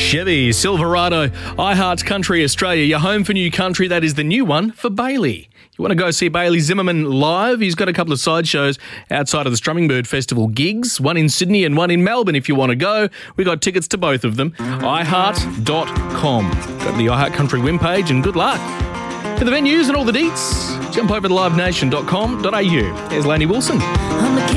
Chevy Silverado, iHeart's Country Australia, your home for new country. That is the new one for Bailey. You want to go see Bailey Zimmerman live? He's got a couple of side shows outside of the Strummingbird Festival gigs, one in Sydney and one in Melbourne if you want to go. We got tickets to both of them. iHeart.com. Go to the iHeart Country win page and good luck. For the venues and all the deets, jump over to livenation.com.au. There's Laney Wilson.